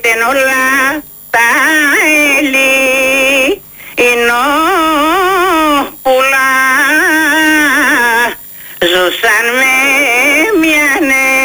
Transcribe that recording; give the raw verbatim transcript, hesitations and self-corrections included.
ήτεν όλα τα έλλη πουλά ζούσαν με μια νέα